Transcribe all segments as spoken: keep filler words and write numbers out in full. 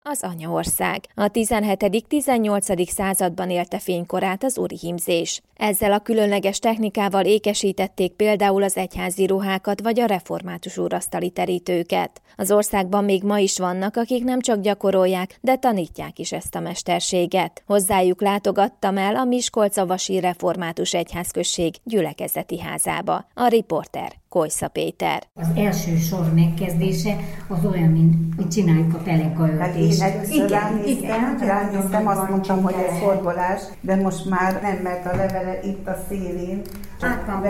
Az anyaország. A tizenhetedik-tizennyolcadik században élte fénykorát az urihímzés. Ezzel a különleges technikával ékesítették például az egyházi ruhákat vagy a református úrasztali terítőket. Az országban még ma is vannak, akik nem csak gyakorolják, de tanítják is ezt a mesterséget. Hozzájuk látogattam el a Miskolcavasi Református Egyházközség gyülekezeti házába. A riporter Kojsza Péter. Az első sor megkezdése az olyan, mint hogy csináljuk a pelekaöntést. Hát én először ránéztem, ránéztem, azt mondtam, hogy ez horgolás, de most már nem, mert a levele itt a szélén. Át van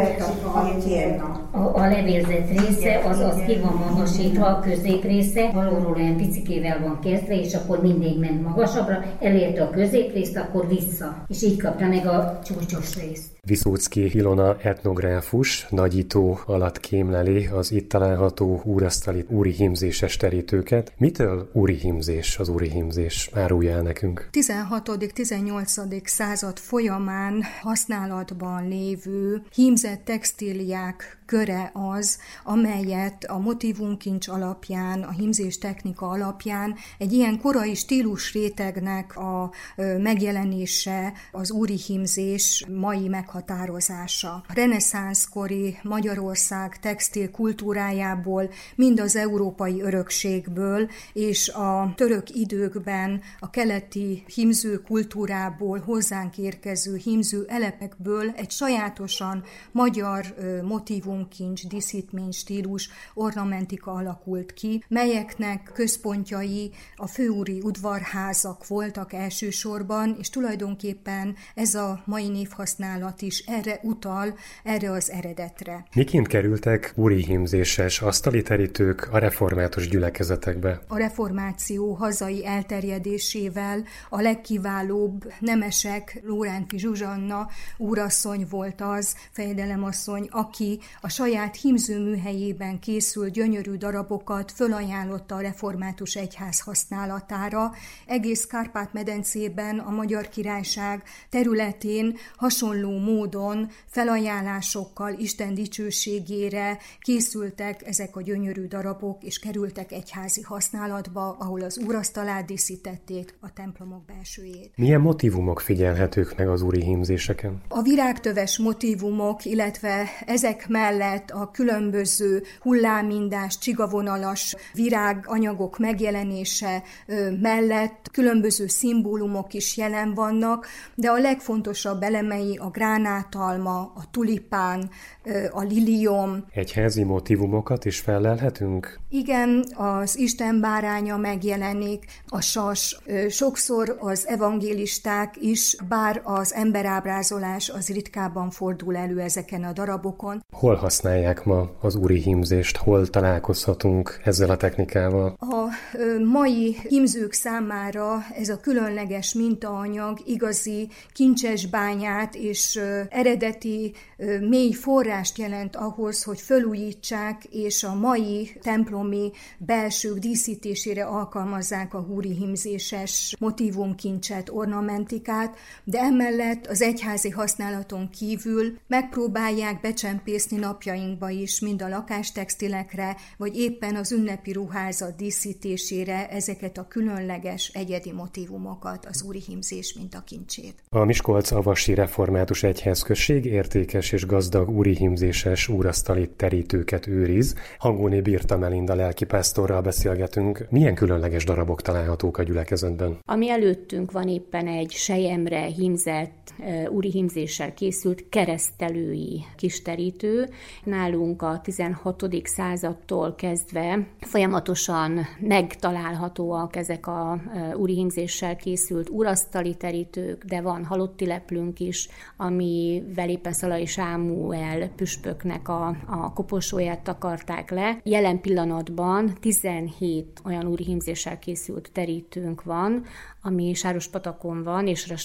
a, a, a levélzett része, az, az ki van magasítva, a középrésze, valóról olyan picikével van kezdve, és akkor mindig ment magasabbra, elérte a középrészt, akkor vissza, és így kapta meg a csúcsos részt. Viszóczky Ilona etnográfus nagyító alatt kémleli az itt található úrasztali úrihímzéses terítőket. Mitől úrihímzés az úrihímzés? Árulja el nekünk. tizenhatodik-tizennyolcadik század folyamán használatban lévő hímzett textíliák köre az, amelyet a motívumkincs alapján, a hímzés technika alapján egy ilyen korai stílusrétegnek a megjelenése, az úrihímzés mai meghatározása. A reneszánszkori Magyarország textil kultúrájából, mind az európai örökségből és a török időkben a keleti hímző kultúrából hozzánk érkező hímző elepekből egy sajátosan magyar motívum kincs, díszítmény, stílus, ornamentika alakult ki, melyeknek központjai a főúri udvarházak voltak elsősorban, és tulajdonképpen ez a mai névhasználat is erre utal, erre az eredetre. Miként kerültek úrihímzéses asztali terítők a református gyülekezetekbe? A reformáció hazai elterjedésével a legkiválóbb nemesek, Lóránti Zsuzsanna úrasszony volt az, fejedelemasszony, aki a saját hímzőműhelyében készült gyönyörű darabokat fölajánlotta a református egyház használatára. Egész Kárpát-medencében, a Magyar Királyság területén hasonló módon felajánlásokkal Isten dicsőségére készültek ezek a gyönyörű darabok, és kerültek egyházi használatba, ahol az úrasztalát díszítették, a templomok belsőjét. Milyen motívumok figyelhetők meg az úrihímzéseken? A virágtöves motívumok, illetve ezek mellett a különböző hullámindás, csigavonalas viráganyagok megjelenése mellett különböző szimbólumok is jelen vannak, de a legfontosabb elemei a gránátalma, a tulipán, a lilium. Egyházi motívumokat is fellelhetünk? Igen, az Isten báránya megjelenik, a sas. Sokszor az evangélisták is, bár az emberábrázolás az ritkábban fordul elő ezeken a darabokon. Hol használják ma az úrihímzést? Hol találkozhatunk ezzel a technikával? A mai hímzők számára ez a különleges mintaanyag igazi kincses bányát és eredeti mély forrást jelent ahhoz, hogy felújítsák, és a mai templomi belsők díszítésére alkalmazzák a úrihímzéses motívumkincset, ornamentikát, de emellett az egyházi használaton kívül megpróbálják becsempészni napjainkba is, mind a lakástextilekre, vagy éppen az ünnepi ruházat díszítésére ezeket a különleges egyedi motívumokat, az úrihímzés mintakincsét. A Miskolcavasi Református Egyházközség értékes és gazdag úrihímzéses úrasztali terítőket őriz. Hangóné Birta Melinda lelkipásztorral beszélgetünk. Milyen különleges darabok találhatók a gyülekezetben? Ami előttünk van éppen egy selyemre hímzett, úrihímzéssel készült keresztelői kis terítő. Nálunk a tizenhatodik századtól kezdve folyamatosan megtalálhatóak ezek a úrihímzéssel készült úrasztali terítők, de van halotti leplünk is, amivel éppen Szalai Sámuel püspöknek a, a koporsóját takarták le. Jelen pillanatban tizenhét olyan úrihímzéssel készült terítőnk van, ami Sárospatakon van, és